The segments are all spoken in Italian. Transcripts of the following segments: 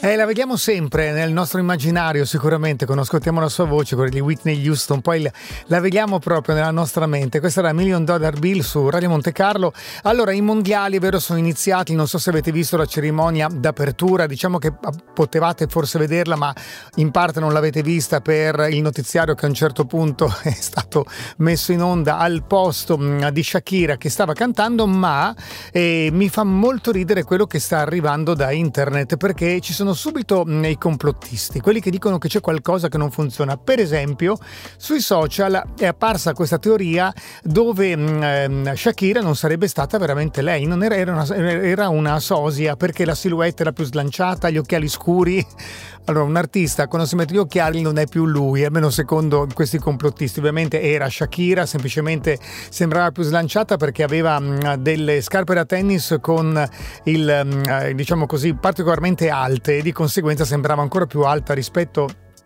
La vediamo sempre nel nostro immaginario, sicuramente, quando ascoltiamo la sua voce, quella di Whitney Houston, poi la vediamo proprio nella nostra mente. Questa era $1 Million Bill su Radio Monte Carlo. Allora, i mondiali, è vero, sono iniziati, non so se avete visto la cerimonia d'apertura, diciamo che potevate forse vederla, ma in parte non l'avete vista per il notiziario che a un certo punto è stato messo in onda al posto di Shakira che stava cantando, ma mi fa molto ridere quello che sta arrivando da internet, perché ci sono subito i complottisti, quelli che dicono che c'è qualcosa che non funziona. Per esempio, sui social è apparsa questa teoria dove Shakira non sarebbe stata veramente lei, non era una sosia, perché la silhouette era più slanciata, gli occhiali scuri. Allora, un artista quando si mette gli occhiali non è più lui, almeno secondo questi complottisti. Ovviamente era Shakira, semplicemente sembrava più slanciata perché aveva delle scarpe da tennis con diciamo così, particolarmente alte, e di conseguenza sembrava ancora più alta rispetto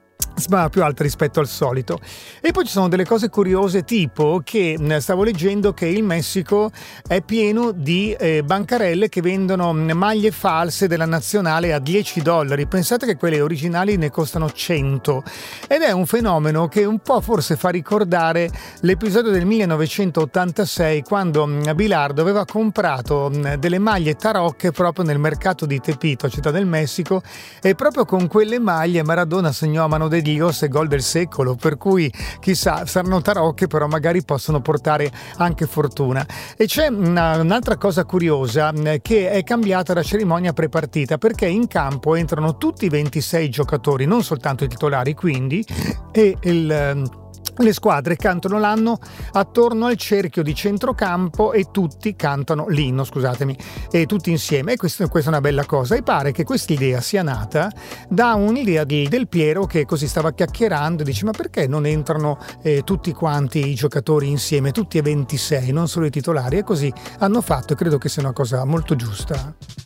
al solito. E poi ci sono delle cose curiose, tipo che stavo leggendo che il Messico è pieno di bancarelle che vendono maglie false della nazionale a $10. Pensate che quelle originali ne costano 100, ed è un fenomeno che un po' forse fa ricordare l'episodio del 1986, quando Bilardo aveva comprato delle maglie tarocche proprio nel mercato di Tepito, città del Messico, e proprio con quelle maglie Maradona segnò a mano de Dios e gol del secolo, per cui chissà, saranno tarocche, però magari possono portare anche fortuna. E c'è un'altra cosa curiosa, che è cambiata la cerimonia prepartita, perché in campo entrano tutti i 26 giocatori, non soltanto i titolari, quindi, e le squadre cantano l'anno attorno al cerchio di centrocampo e tutti cantano l'inno, e tutti insieme, e questa è una bella cosa. E pare che questa idea sia nata da un'idea di Del Piero, che così stava chiacchierando e dice: ma perché non entrano tutti quanti i giocatori insieme, tutti e 26, non solo i titolari? E così hanno fatto, e credo che sia una cosa molto giusta.